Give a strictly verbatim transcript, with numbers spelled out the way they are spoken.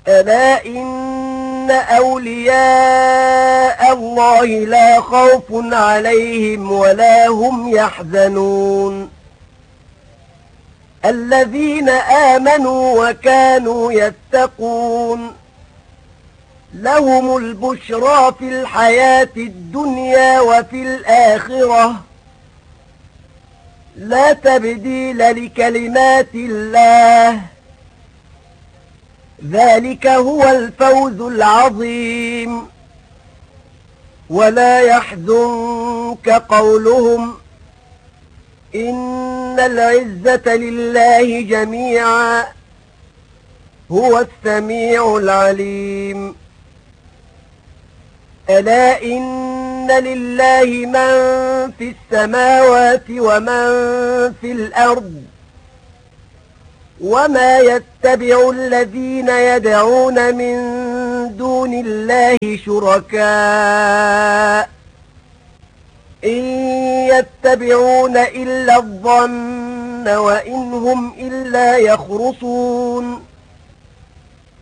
ألا إن أولياء الله لا خوف عليهم ولا هم يحزنون الذين آمنوا وكانوا يتقون لهم البشرى في الحياة الدنيا وفي الآخرة لا تبديل لكلمات الله ذلك هو الفوز العظيم ولا يحزنك قولهم إن العزة لله جميعا هو السميع العليم ألا إن لله من في السماوات ومن في الأرض وما يتبع الذين يدعون من دون الله شركاء إن يتبعون إلا الظن وإن هم إلا يخرصون